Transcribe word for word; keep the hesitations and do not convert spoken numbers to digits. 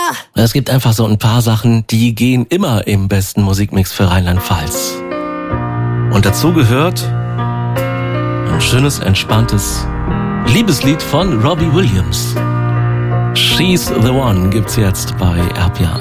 Es gibt einfach so ein paar Sachen, die gehen immer im besten Musikmix für Rheinland-Pfalz. Und dazu gehört ein schönes, entspanntes Liebeslied von Robbie Williams. She's the One gibt's jetzt bei R P R.